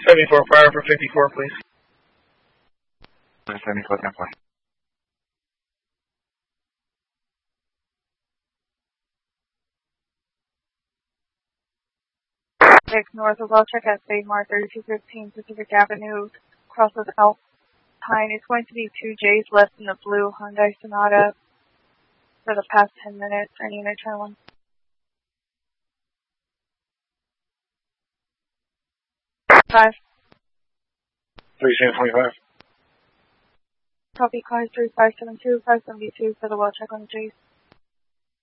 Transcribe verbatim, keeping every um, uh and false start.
seventy-four, fire for fifty-four, please. seventy-four, ten four. six north of Wellcheck at Spademar, thirty-two fifteen Pacific Avenue, crosses Alpine. It's going to be two J's left in the blue Hyundai Sonata for the past ten minutes. Any unit turn one. Five. three seven twenty-five. Copy, car three five seven two, five seventy-two for the Wellcheck on the J's.